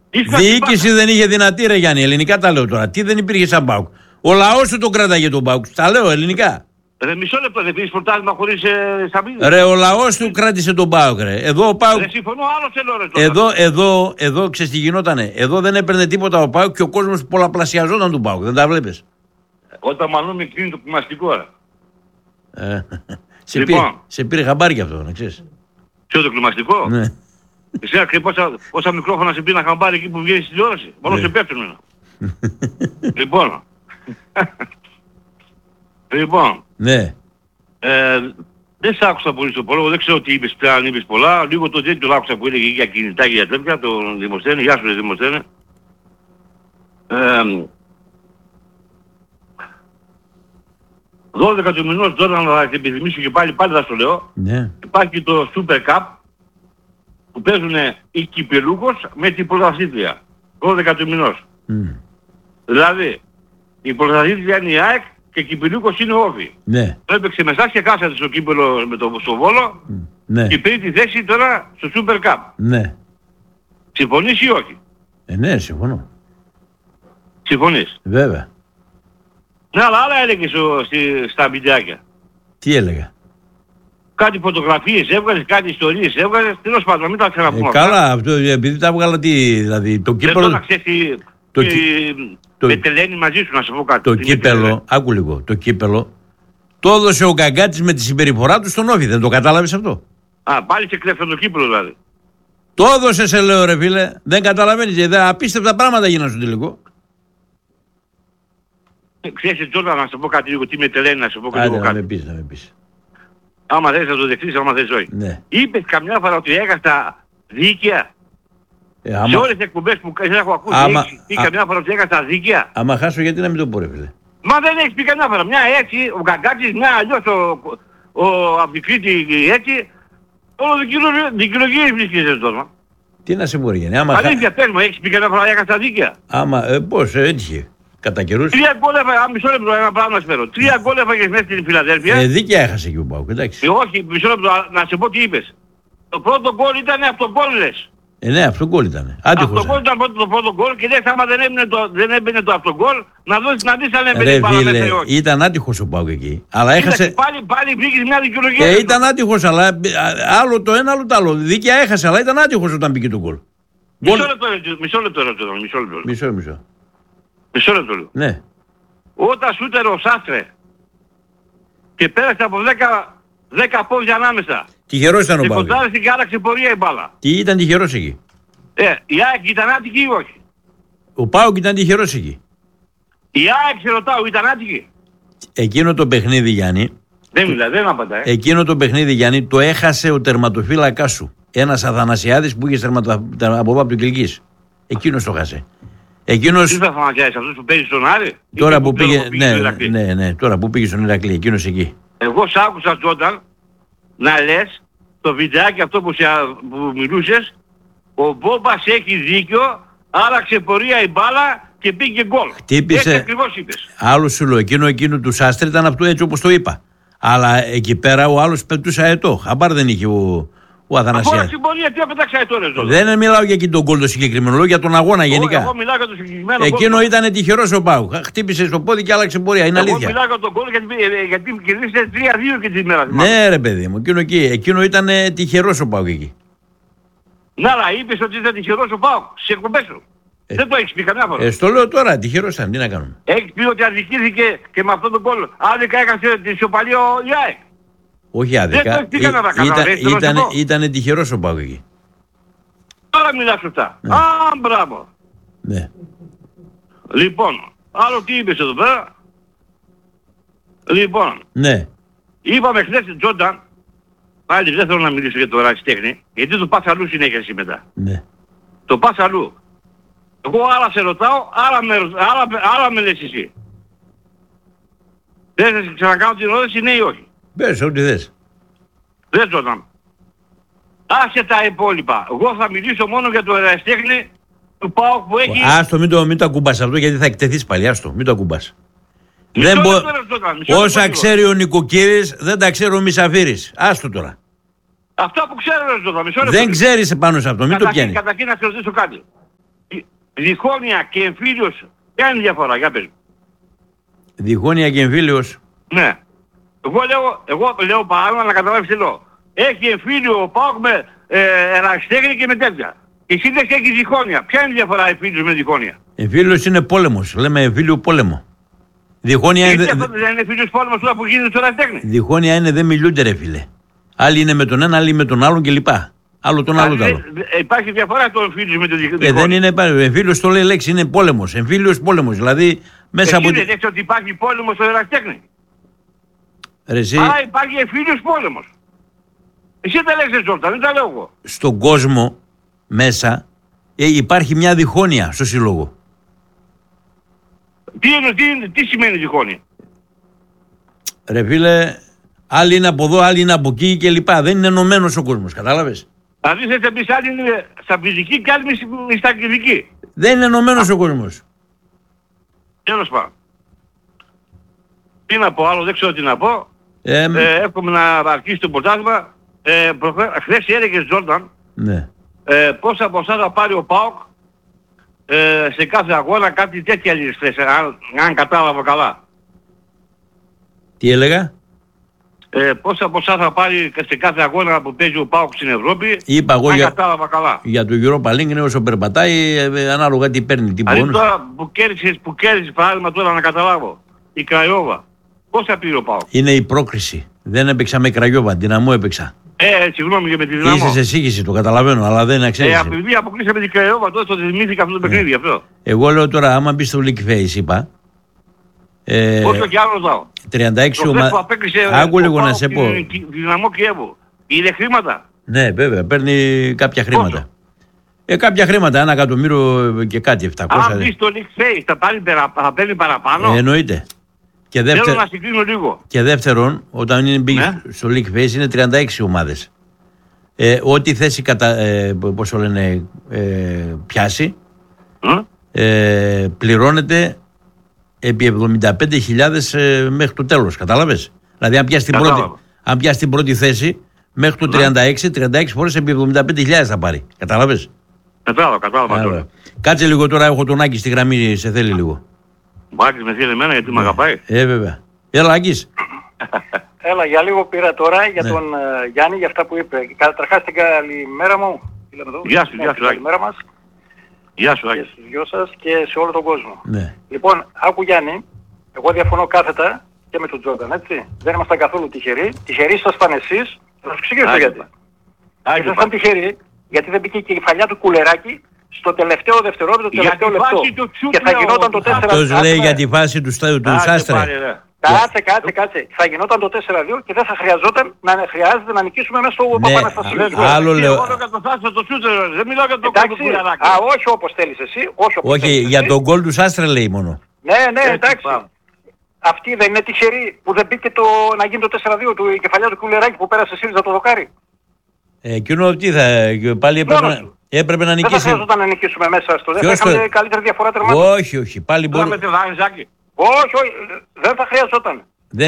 Διοίκηση δεν είχε δυνατή, ρε Γιάννη. Ελληνικά τα λέω τώρα. Τι δεν υπήρχε σαν ΠΑΟΚ. Ο λαός του τον κράταγε τον ΠΑΟΚ. Τα λέω ελληνικά. Ρε μισό λεπτό, δεν πήρες πρωτάθλημα χωρίς Σαββίδη. Ρε ο λαός του κράτησε τον ΠΑΟΚ, ρε. Εδώ ο ΠΑΟΚ. Ρε συμφωνώ, άλλο θέλω ρε. Εδώ ξέρεις τι γινότανε. Εδώ δεν έπαιρνε τίποτα ο ΠΑΟΚ και ο κόσμος πολλαπλασιαζόταν του ΠΑΟΚ. Δεν τα βλέπεις. Όταν μάλλον με κλείνει το κλιμαστικό, ρε. Σε πήρε χαμπάρι κι αυτό, να ξέρεις. Ποιο το κλιμαστικό? Ναι. Εσύ ξέρεις πόσα μικρόφωνα σε πήρε χαμπάρι εκεί που βγαίνει στη τηλεόραση. Μόνο σε πέφτουν. Λοιπόν. Λοιπόν. Ναι. Δεν σ' άκουσα πολύ στο πόλο, δεν ξέρω τι είπες πια, αν είπες πολλά. Λίγο το τέτοιο άκουσα που έλεγε για κινητά και για τέτοια, τον Δημοσθένη. Γεια σου, Δημοσθένη. 12 του μηνός τώρα να θα επιθυμίσω και πάλι θα στο λέω. Ναι. Υπάρχει το Super Cup που παίζουν οι κυπελούχος με την πρωταθλήτρια. 12 του μηνός. Δηλαδή, η πρωταθλήτρια είναι η ΑΕΚ και η κυπελούχος είναι ο Όφη. Ναι. Έπαιξε με εσάς και κάσατε στο κύπελο με το στο Βόλο ναι. και πήρε τη θέση τώρα στο Super Cup. Ναι. Συμφωνείς ή όχι? Ναι, συμφωνώ. Συμφωνείς? Βέβαια. Ναι, αλλά άλλα έλεγες στα βιντεάκια. Τι έλεγα? Κάτι φωτογραφίες έβγαζες, κάτι ιστορίες έβγαζες, τέλος πάντων, μην τα ξαναπούμε. Καλά, αυτό, επειδή τα έβγαλα τι, δηλαδή το κύπελο... Δεν με τελένει μαζί σου να σου πω κάτι. Το κύπελο, άκου λίγο, το κύπελο το έδωσε ο Γκαγκάτης με τη συμπεριφορά του στον Όφη, δεν το κατάλαβες αυτό? Α, πάλι σε κλέφτον το κύπελο δηλαδή. Το έδωσε σε λέω ρε φίλε, δεν καταλαβαίνεις, απίστευτα πράγματα γίνανε στο τελικό. Ξέρεις τώρα να σου πω κάτι λίγο, τι με τελένει να σου πω κάτι. Να με πεις. Άμα θες να το δεχτείς, άμα θες όχι. Ναι. Είπες καμιά φορά ότι έχασα δίκαια. Σε όλες τις εκπομπές που έχω ακούσει, έχεις πει καμιά φορά ότι έχασα δίκαια. Άμα χάσω γιατί να μην το πω ρε φίλε. Μα δεν έχεις πει καμιά φορά. Μια έτσι, ο Γκαγκάτης, μια αλλιώς ο Απτικρίτη έτσι. Όλο δικαιολογίες βρίσκεσαι τώρα. Τι να σε μπορεί, Γιάννη. Αλήθεια πες μου, έχεις πει καμιά φορά έχασα δίκαια. Άμα, πώς, έτυχε. Κατά καιρούς. 3 γκολ έφαγε, μισό λεπτό, ένα πράγμα να σου φέρω. 3 γκολ έφαγες μέσα στην Φιλαδέλφια. Δίκαια έχασε και ο ΠΑΟΚ, εντάξει. Όχι, μισό λεπτό, να σε πω τι είπες. Το πρώτο γκολ ήταν αυτογκόλ. Ναι, αυτογκόλ ήταν. Αυτογκόλ ήταν το πρώτο γκολ και λες άμα δεν έμπαινε το αυτογκόλ να δεις αν έμπαινε η μπάλα μέσα ή όχι. Ήταν άτυχος ο ΠΑΟΚ εκεί. Αλλά έχασε... Πάλι βρήκες μια δικαιολογία. Ήταν άτυχος, αλλά άλλο το ένα, άλλο το άλλο. Δίκαια έχασε, αλλά ήταν άτυχος όταν μπήκε το γκολ. Μισό λεπτό. Μισό λεπτό. Ναι. Όταν σούτερ ο Σάστρε και πέρασε από 10 πόδια ανάμεσα. Τυχερός ήταν ο ΠΑΟΚ. Και κοντάρεσε και άλλαξε πορεία η μπάλα. Τι ήταν τυχερός εκεί? Η ΑΕΚ ήταν άτυχη ή όχι? Ο ΠΑΟΚ ήταν τυχερός εκεί. Η ΑΕΚ σε ρωτάω, ήταν άτυχη? Εκείνο το παιχνίδι, Γιάννη. Δεν απαντάει. Εκείνο το παιχνίδι, Γιάννη, το έχασε ο τερματοφύλακάς σου. Ένας Αθανασιάδης που είχε από Πάπου Κιλκής. Εκείνος το χάσε. Εκείνος... Τι θα φανατιάσεις, αυτός που παίζει στον Άρη? Τώρα που πήγε, ναι, τώρα που πήγε στον Ηρακλή, εκείνος εκεί. Εγώ σ' άκουσα Τζόνταν να λες το βιντεάκι αυτό που μιλούσες, ο Μπόμπας έχει δίκιο, άλλαξε πορεία η μπάλα και πήγε γκολ. Χτύπησε. Έτσι ακριβώς είπες. Άλλο σου λέω, εκείνο του Σάστρε ήταν αυτό έτσι όπως το είπα. Αλλά εκεί πέρα ο άλλος πετούσε αετό. Χαμπάρ δεν είχε ο Αθανασιάδης. Από την πορεία τι απέταξε αετό ρε Τζόνταν. Δεν μιλάω για εκείνο τον γκολ το συγκεκριμένο, λέω για τον αγώνα γενικά. Εγώ μιλάω για το συγκεκριμένο. Εκείνο ήταν τυχερός ο ΠΑΟΚ. Χτύπησε στο πόδι και άλλαξε πορεία. Είναι αλήθεια. Εγώ μιλάω για τον γκολ γιατί κερδίσετε 3-2 και τη μέρα. Ναι ρε παιδί μου, εκείνο ήταν τυχερός ο ΠΑΟΚ εκεί. Να, αλλά είπες ότι ήταν τυχερός ο ΠΑΟΚ στις εκπομπές σου. Δεν το έχεις πει καμιά φορά. Στο λέω τώρα, τυχερός ήταν, τι να κάνουμε. Έχεις πει ότι αδικήθηκε και με αυτόν τον γκολ άδικα έκασε τη σιωπαλία ο ΙΑΕΚ. Όχι άδικα. Ήταν τυχερός ο ΠΑΟΚ εκεί. Τώρα μιλάς σωστά. Ναι. Α, μπράβο. Ναι. Λοιπόν, άλλο τι είπες εδώ πέρα. Λοιπόν, ναι. Είπαμε χθες Τζόνταν, πάλι δεν θέλω να μιλήσω για το ραξιτέχνη, γιατί το πας αλλού συνέχεια μετά. Ναι. Το πας αλλού. Εγώ άλλα σε ρωτάω, άλλα με λες εσύ. Δεν θα ξανακάνω την ερώτηση, ναι ή όχι. Πες, ό,τι θες. Δεν Τζόνταν. Άσε τα υπόλοιπα. Εγώ θα μιλήσω μόνο για το ερασιτέχνη του ΠΑΟΚ που έχει... Άστο, μην το ακουμπάς αυτό γιατί θα εκτεθείς πάλι. Άστο, μην το ακουμπάς. Όσα ξέρει ο νοικοκύρης δεν τα ξέρει ο Μισαφύρης. Άστο τώρα. Αυτά που ξέρω ρε Τζόνταν. Δεν ξέρεις επάνω σε αυτό, μην το πιάνεις. Καταρχήν να σε ρωτήσω κάτι. Διχόνοια και Εμφύλιος, ποια είναι η διαφορά, για πες μου. Διχόνοια και Εμφύλιος. Ναι. Εγώ λέω παράδειγμα να καταλάβεις τι λέω. Έχει Εμφύλιο ο ΠΑΟΚ με Ερασιτέχνη και με τέτοια. Εσύ δεν έχεις Διχόνοια. Ποια είναι η διαφορά Εμφύλιος με Διχόνοια. Εμφύλιος είναι πόλεμος. Λέμε Εμφύλιο πόλεμο. Διχόνοια είναι. Αυτό δεν είναι Εμφύλιος πόλεμος τώρα που γίνεται στο Ερασιτέχνη. Διχόνοια είναι δεν μιλούνται ρε φίλε. Άλλοι είναι με τον ένα, άλλοι με τον άλλον κλπ. Άλλο τον άλλο. Υπάρχει διαφορά το Εμφύλιος με το Διχόνοια. Δεν είναι. Εμφύλιος το λέει λέξη είναι πόλεμος. Εμφύλιος πόλεμος. Δηλαδή μέσα από. Δεν λέτε ότι υπάρχει πόλεμος στο Ερασιτέχνη. Εσύ... Άρα υπάρχει Εμφύλιος πόλεμος. Εσύ τα λέξεις Ζόρτα, δεν τα λέω εγώ. Στον κόσμο μέσα υπάρχει μια διχόνοια στο σύλλογο. Τι σημαίνει διχόνοια. Ρε φίλε, άλλοι είναι από εδώ, άλλοι είναι από εκεί και λοιπά. Δεν είναι ενωμένος ο κόσμος, κατάλαβες. Δηλαδή θες να πεις άλλοι είναι στα φυσική και άλλοι στα κριτική. Δεν είναι ενωμένος ο κόσμος. Τέλος πάντων. Τι να πω άλλο, δεν ξέρω τι να πω. Εύχομαι να αρχίσει το πρωτάθλημα. Χθες έλεγες Τζόρνταν, ναι. Πόσα ποσά θα πάρει ο ΠΑΟΚ σε κάθε αγώνα, κάτι τέτοια λες χθες, αν κατάλαβα καλά. Τι έλεγα? Πόσα ποσά θα πάρει σε κάθε αγώνα που παίζει ο ΠΑΟΚ στην Ευρώπη, είπα εγώ αν κατάλαβα καλά. Για το Europa League είναι όσο περπατάει, ανάλογα τι παίρνει, τι πόνους. τώρα που κέρδισες παράδειγμα τώρα να καταλάβω, η Κραϊόβα, πόσα πήρε ο ΠΑΟΚ. Είναι η πρόκριση. Δεν έπαιξα με Κραϊόβα, Δυναμό έπαιξα. Συγγνώμη για με τη Δυναμό. Είσαι σε σύγχυση, το καταλαβαίνω, αλλά δεν αξίζει. Επειδή αποκλείσαμε την Κραϊόβα, τότε το θυμήθηκα αυτό το παιχνίδι αυτό. Εγώ λέω τώρα, άμα μπει στο League Face, είπα. Όσο και άλλο δάω. 36 ομάδα. Άκου λίγο να σε πω. Δυναμό Κιέβου. Είναι χρήματα. Ναι, βέβαια, παίρνει κάποια χρήματα. Κάποια χρήματα, 1 εκατομμύριο και κάτι, 700. Αν μπει στο League Face, θα παίρνει παραπάνω. Εννοείται. Και θέλω να συγκρίνω λίγο. Και δεύτερον, όταν μπήκε στο League Face είναι 36 ομάδες. Ό,τι θέση πώς το λένε, πιάσει, πληρώνεται επί 75.000 μέχρι το τέλος. Κατάλαβες? Δηλαδή αν πιάσει την πρώτη θέση μέχρι το 36 φορές επί 75.000 θα πάρει. Κατάλαβες? Κατάλαβα. Κάτσε λίγο τώρα, έχω τον Άκη στη γραμμή, σε θέλει λίγο. Ο Άκης με θέλει εμένα γιατί με αγαπάει. Βέβαια. Έλα Άκης. Έλα, για λίγο πήρα τώρα για τον Γιάννη για αυτά που είπε. Καταρχάς την καλημέρα μου. Γεια σου, Άκη. Καλημέρα μας. Γεια σου, Άκη. Και στους δυο σας και σε όλο τον κόσμο. Ναι. Λοιπόν, άκου Γιάννη, εγώ διαφωνώ κάθετα και με τον Τζόρνταν, έτσι. Δεν ήμασταν καθόλου τυχεροί. Τυχεροί ήσασταν εσείς. Θα σου εξηγήσω γιατί. Ήσασταν τυχεροί γιατί δεν μπήκε και η φαλιά του Κουλεράκη στο τελευταίο δευτερόλεπτο, το τελευταίο λεπτό. Και θα γινόταν το 4-2. Αυτός λέει για τη φάση του Σάστρε. Κάτσε. Θα γινόταν το 4-2 και δεν θα χρειάζεται να νικήσουμε μέσα στο Παπαναστασίου. Άλλο λέω. Εγώ δεν μιλάω για το γκολ του Κουλεράκη. Όχι όπως θέλεις εσύ. Όχι, για τον γκολ του Σάστρε λέει μόνο. Ναι, εντάξει. Αυτή δεν είναι τυχερή που δεν μπήκε να γίνει το 4-2 του η κεφαλιά του Κουλεράκη που πέρασε ΣΥΡΙΖΑ το δοκάρι. Εκείνο τι πάλι έπρεπε να νικήσει. Δεν θα χρειαζόταν να νικήσουμε μέσα στο. Δεν θα είχαμε καλύτερη διαφορά τερμάτων. Όχι, πάλι μπορεί. Όχι, δεν θα χρειαζόταν.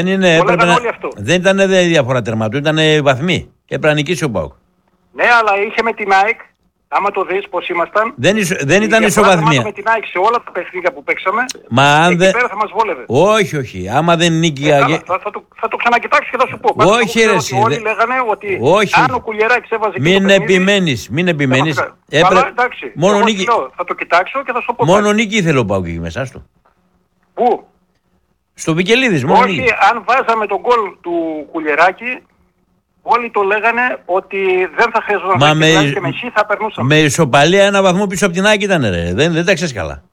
Δεν ήταν διαφορά τερμάτων, ήταν βαθμοί. Έπρεπε να νικήσει ο ΠΑΟΚ. Ναι, αλλά είχε με την ΑΕΚ, άμα το δεις πως ήμασταν. Δεν ήταν ισοβαθμία. Με την ΑΕΚ σε όλα τα παιχνίδια που παίξαμε. Εκεί πέρα θα μας βόλευε. Όχι. Άμα δεν νίκη. Θα το ξανακοιτάξω και θα σου πω. Όχι, ρε. Όλοι λέγανε ότι αν ο Κουλιεράκης έβαζε. Μην επιμένεις. Εντάξει. Μόνο νίκη. Θα το κοιτάξω και θα σου πω. Μόνο νίκη ήθελε ο ΠΑΟΚ εκεί μέσα στο. Πού? Στο Βικελίδης. Όχι, αν βάζαμε τον γκολ του Κουλιεράκη, όλοι το λέγανε ότι δεν θα χρειαζόταν να και με εσύ θα περνούσαμε. Με ισοπαλία 1 βαθμό πίσω από την ΑΕΚ ήταν ρε. Δεν τα ξέρεις καλά.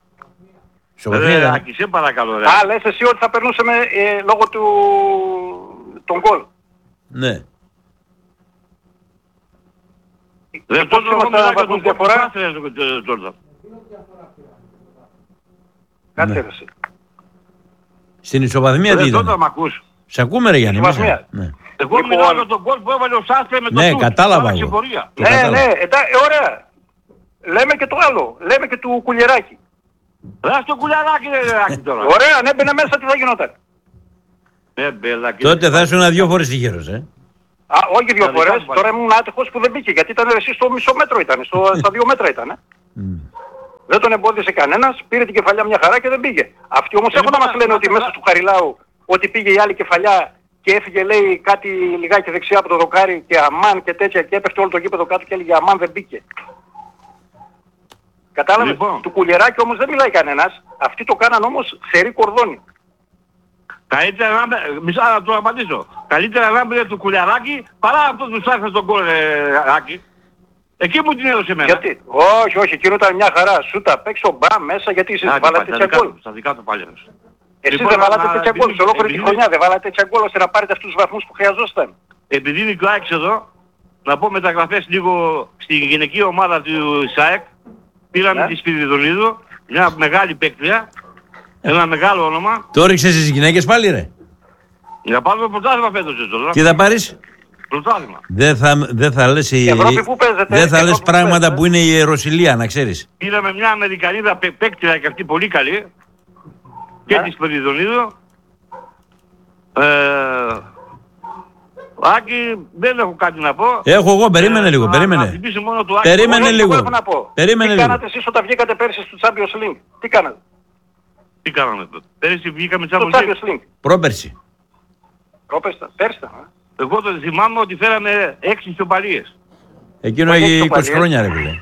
Άκη, σε παρακαλώ ρε. Λες εσύ ότι θα περνούσαμε λόγω των γκολ. Ναι. Δεν τόσο να βάζουν διαφορά. Κάτσε ρε. Στην ισοβαθμία τι ήταν. Σε ακούμε ρε Γιάννη. Εγώ μιλάω για τον γκολ που έβαλε ο Σάστρε με τον Ναι, κατάλαβα εγώ. Ναι, ωραία. Λέμε και το άλλο. Λέμε και του Κουλιεράκη. Ρας το Κουλιεράκη ρε τώρα. Ωραία, αν έμπαινε μέσα τι θα γινόταν. Τότε θα ήσουν 2 φορές τυχερός, όχι 2 φορές. Τώρα ήμουν άτυχος που δεν μπήκε. Γιατί ήταν εσύ στο μισό μέτρο ήταν. Στα 2 μέτρα ήταν. Δεν τον εμπόδισε κανένας, πήρε την κεφαλιά μια χαρά και δεν πήγε. Αυτοί όμως έχουν να μας λένε ότι μέσα του Χαριλάου ότι πήγε η άλλη κεφαλιά και έφυγε λέει κάτι λιγάκι δεξιά από το δοκάρι και αμάν και τέτοια και έπεφτε όλο το γήπεδο κάτω και έλεγε αμάν δεν μπήκε. Κατάλαβες, Λοιπόν. του Κουλιεράκη όμως δεν μιλάει κανένας, αυτοί το κάναν όμως σερί κορδόνι. Καλύτερα να το απαντήσω. Καλύτερα να μπει του Κουλιαράκη παρά αυτό του Σάχα στον κόλ Άκη. Εκεί μου την έδωσε εμένα. Γιατί, όχι, εκείνο ήταν μια χαρά. Σούτα, παίξω μπα μέσα γιατί εσείς βάλατε τέτοια γκολ. Στα δικά του πάλι. Εσείς δεν βάλατε τέτοια γκολ, σε ολόκληρη τη χρονιά δεν βάλατε τέτοια γκολ ώστε να πάρετε αυτούς τους βαθμούς που χρειαζόταν. Επειδή είναι και ο Άκης εδώ, να πω μεταγραφές λίγο στη γυναική ομάδα του ΣΑΕΚ. Πήραμε τη Σπυριδονίδου, μια μεγάλη παίκτρια, ένα μεγάλο όνομα. Το ρίξες στις γυναίκες πάλι ρε. Για πάρουμε πρωτάθλημα φέτος εδώ. Τι θα πάρεις? Πρωτάθλημα. Δεν θα λες, Ευρώπη που παίζετε, δεν θα λες πράγματα παίζετε. που είναι η Ιεροσυλία, να ξέρεις. Πήραμε μια Αμερικανίδα παίκτρια και αυτή πολύ καλή. Και τη Σπυριδονίδου. Άκη, δεν έχω κάτι να πω. Έχω εγώ, περίμενε λίγο, περίμενε. Να χτυπήσει μόνο του Άκη. Περίμενε λίγο. Έχω να πω. Περίμενε Τι λίγο. κάνατε εσείς όταν βγήκατε πέρσι στο Champions League? Τι κάνατε? Τι κάναμε τότε? Πέρυσι βγήκαμε Στο Champions League. Champions League. Πρόπερση. Πέρσι. Εγώ το θυμάμαι ότι φέραμε 6 ισοπαλίες. Εκείνο Όχι, έχει 20 παλιές. χρόνια ρε φίλε.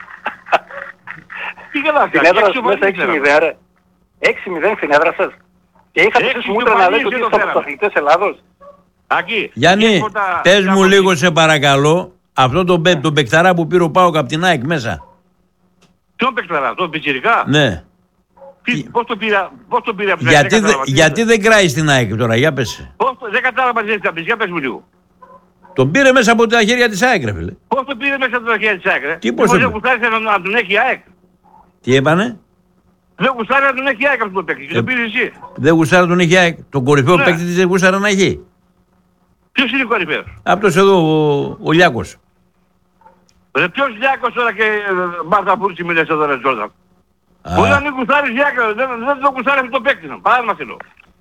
Τι καλά Την κάνει, έδρα 6 σας μέσα ισοπαλίες 6-0 ρε. 6-0 στην έδρα σας. Και είχατε Έξι εσείς μούτρα να λέτε ισοπαλίες ότι εδώ είστε από φέραμε. τους αθλητές Ελλάδος. Άκη, Γιάννη, τίποτα- πες μου κάπως- λίγο σε παρακαλώ, αυτό τον παικταρά που πήρε ο Πάοκ από την ΑΕΚ μέσα. Ποιον παίκταρα, τον Πιτσιρικά? Ναι. Πώς το πήρε από την ΑΕΚ, Γιατί δεν κράει στην ΑΕΚ τώρα, για πες. Δεν κατάλαβα τι έτσι, για πες μου λίγο. Τον πήρε μέσα από τα χέρια της ΑΕΚ ρε φίλε. Πώς το πήρε μέσα από τα χέρια της ΑΕΚ, ρε? Τι πώς το δεν πήρε? γουστάρισε να τον έχει η ΑΕΚ. Τι έπανε? Δεν γουστάρει να τον έχει η ΑΕΚ αυτό το παίκτη. Και τον πήρε εσύ. Δεν γουστάρα τον έχει η ΑΕΚ. Τον κορυφαίο Ναι. παίκτη της δεν γουστάρα να έχει. Ποιος είναι ο κορυφαίος? Αυτός εδώ ο Λιάκος. Ρε ποιος Λιάκος τώρα και Μάρτα Πούρση μιλές εδώ ρε Τζόρνταν. Α. Μπορεί να μην γουστάρεις Λιάκο, δεν τον γουστάρει αυτό το παίκτη. Παράδειγμα θέλω.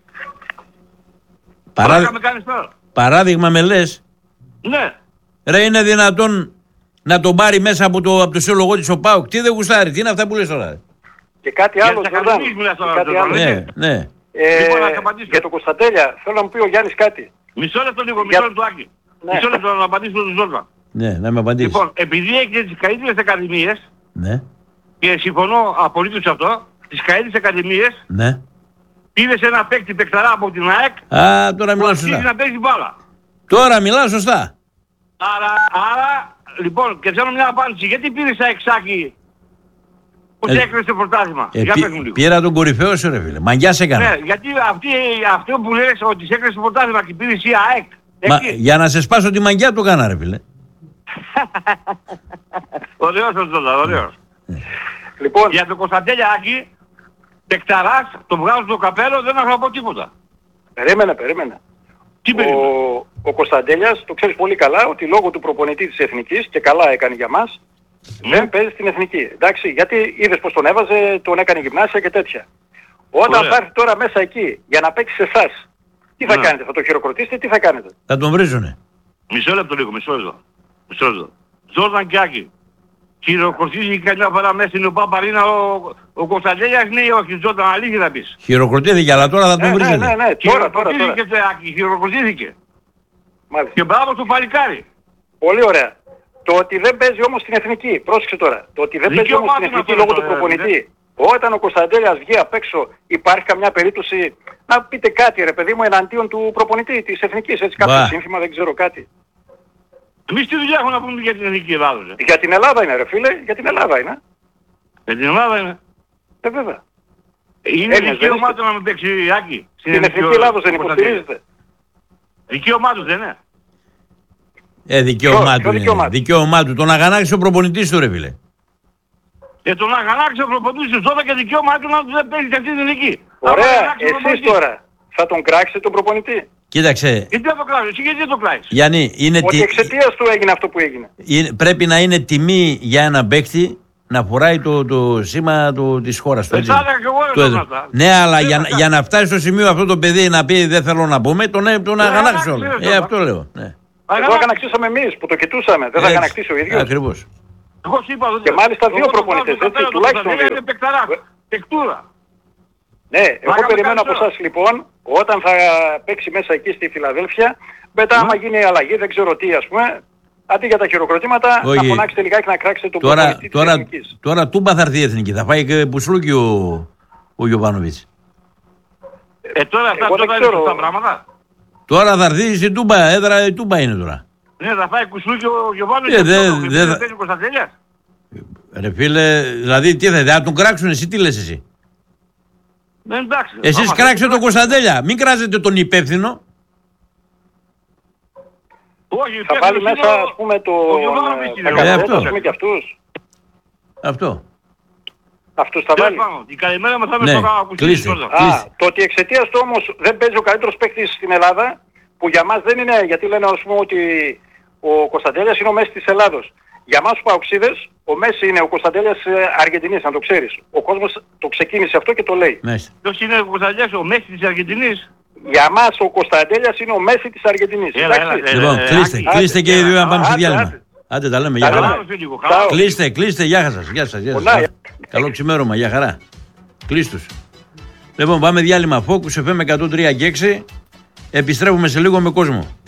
Παράδειγμα με κάνεις τώρα. Παράδειγμα με λες. Ναι. Ρε είναι δυνατόν να τον πάρει μέσα από το σύλλογο της ο ΠΑΟΚ. Τι δεν γουστάρει, τι είναι αυτά που λες τώρα. ρε. Και κάτι Για άλλο, τα Τζορδάν. κανονίες μιλάς τώρα, Κάτι Τζορδάν. άλλο. Ναι, ναι. Λοιπόν, να σε απαντήσω. Για τον Κωνσταντέλια θέλω να μου πει ο Γιάννης κάτι. Μισό λεπτό λίγο, Για- μισό λεπτό Άκη. Ναι. Μισό λεπτό να απαντήσω στον Τζόρνταν. Ναι, να με απαντήσεις. Λοιπόν, επειδή έχετε τις καλύτερες ακαδημίες Ναι, και συμφωνώ απολύτως σε αυτό, τις καλύτερες ακαδημίες ναι. πήρες ένα παίκτη παικταρά από την ΑΕΚ Α, τώρα που μιλάω αρχίζει σωστά. να παίζει μπάλα. Τώρα μιλάω σωστά. Άρα, λοιπόν, και θέλω μια απάντηση. Γιατί πήρες ένα εξάκι που σε έκρινε πρωτάθλημα? Για πες μου λίγο. Πήρα τον κορυφαίο σου ρε φίλε. Μαγκιά σε έκανα. Ναι, γιατί αυτό που λες ότι σε έκρινε πρωτάθλημα και πήρες η ΑΕΚ. Έτσι. Για να σε σπάσω τη μαγκιά του έκανα ρε φίλε. Ωραίος ο Τζόλα, ωραίος. Λοιπόν, Για τον Κωνσταντέλια Άκη, παικταράς, τον βγάζω στο καπέλο, δεν έχω να πω τίποτα. περίμενε. Τι περίμενε? Ο Κωνσταντέλιας το ξέρεις πολύ καλά ότι λόγω του προπονητή της Εθνικής και καλά έκανε για μας δεν παίζει στην Εθνική. Εντάξει, γιατί είδες πως τον έβαζε, τον έκανε γυμνάσια και τέτοια. Όταν Ωραία. θα έρθει τώρα μέσα εκεί για να παίξει σε εσάς, τι θα Ναι. κάνετε, θα το χειροκροτήσετε, τι θα κάνετε? Θα τον βρίζουνε. Μισό λεπτό λίγο, μισό λεπτό. Τζόρνταν και Άκη. Χειροκροτήθηκε καμιά φορά μέσα στην Παπαρίνα ο Κωνσταντέλιας, ναι ή όχι, Τζόρνταν, αλήθεια θα πεις. Χειροκροτήθηκε, αλλά τώρα θα τον Ναι, βρίζετε. τώρα. Χειροκροτήθηκε το Άκη, χειροκροτήθηκε. Μάλιστα. Και μπράβο στο παλικάρι. Πολύ ωραία. Το ότι δεν παίζει όμως στην Εθνική, πρόσεξε τώρα, το ότι δεν παίζει Δικαίωμά όμως στην του να Εθνική το λόγω του λέει, προπονητή, όταν ο Κωνσταντέλιας βγει απ' έξω υπάρχει καμιά περίπτωση να πείτε κάτι ρε παιδί μου εναντίον του προπονητή της Εθνικής, έτσι κάποιο Μπα. σύνθημα, δεν ξέρω κάτι. Εμείς τι δουλειά έχουμε να πούμε για την Εθνική Ελλάδα, ρε. Για την Ελλάδα είναι ρε φίλε, για την Ελλάδα είναι. Για την Ελλάδα είναι. Βέβαια. Είναι Έλληνες, δικαίωμά δεν του να με παίξει Άκη. Στην Εθνική Ελλάδος δεν υποστηρίζεται. Δικαίωμά του δεν είναι. Δικαίωμά Ποιο του. δικαίωμά Είναι. του? Δικαίωμά του. Τον αγανάξε ο προπονητής του ρε φίλε. Τον αγανάξει ο προπονητής του τότε και δικαίωμά του να δεν παίζει σε αυτή την εθνική. Ωραία, εσείς τώρα θα τον κράξετε τον προπονητή. Κοίταξε, Γιατί δεν το κλάεις, εσύ γιατί δεν το κλάεις. Γιάννη, Ότι εξαιτίας του έγινε αυτό που έγινε. πρέπει να είναι τιμή για έναν παίκτη να φοράει το σήμα της χώρας του. έτσι. Θα έλεγα και εγώ Το εδώ έδω. αυτά. Ναι, αλλά Δεν θα για να φτάσει στο σημείο αυτό το παιδί να πει δεν θέλω να πούμε, τον αγανάξε αγανάξε, όλο. ρε, τώρα. Αυτό λέω. Ναι. Εδώ αγανακτήσαμε εμείς που το κοιτούσαμε, δεν θα αγανακτήσει ο ίδιος. Ακριβώς. Εγώ σου είπα, Και μάλιστα δύο προπονητές, έτσι, τουλάχιστον δύο. Είναι παικταράς, παικτούρα. Ναι, εγώ περιμένω από εσάς λοιπόν, όταν θα παίξει μέσα εκεί στη Φιλαδέλφια, μετά άμα γίνει αλλαγή, δεν ξέρω τι ας πούμε, αντί για τα χειροκροτήματα, να φωνάξετε λιγάκι να κράξετε τον προπονητή της Εθνικής. Τώρα τούμπα θα έρθει η Εθνική, θα πάει και Μπουσλούκι ο Γιωβάνοβιτς. Τώρα αυτά είναι σωστά πράγματα. Τώρα θα έρθει στην Τούμπα, έδρα η Τούμπα είναι τώρα. Ναι, θα φάει Μπουσλούκι ο Γιωβάνοβιτς, δεν παίζει ο Κωνσταντέλιας. Ρε φίλε, δηλαδή τι θα τον κράξουν, εσύ τι λες εσύ. Εντάξει. Εσείς κράξτε τον Κωνσταντέλια, μην κράζετε τον υπεύθυνο. Όχι, θα βάλει μέσα ας πούμε το... και αυτούς. Αυτό. Αυτούς θα βάλει. Η καλημέρα μας θα με στο κλείστε. Το ότι εξαιτίας του όμως δεν παίζει ο καλύτερος παίκτης στην Ελλάδα, που για μας δεν είναι, γιατί λένε ας πούμε ότι ο Κωνσταντέλιας είναι ο Μέση της Ελλάδος. Για μας τους Παοξίδες, ο Μέση είναι ο Κωνσταντέλιας Αργεντινής, να το ξέρεις. Ο κόσμος το ξεκίνησε αυτό και το λέει. Ποιος είναι ο Κωνσταντέλιας, ο Μέση της Αργεντινής? Για μας ο Κωνσταντέλιας είναι ο Μέση της Αργεντινής. Λοιπόν, κλείστε και οι δύο να πάμε στο διάλειμμα. Άντε τα λέμε, για χαρά. Κλείστε, γεια σας. Καλό ξημέρωμα, για χαρά. Κλείστους. Λοιπόν, πάμε διάλειμμα Focus FM 103 και 6. Επιστρέφουμε σε λίγο με κόσμο.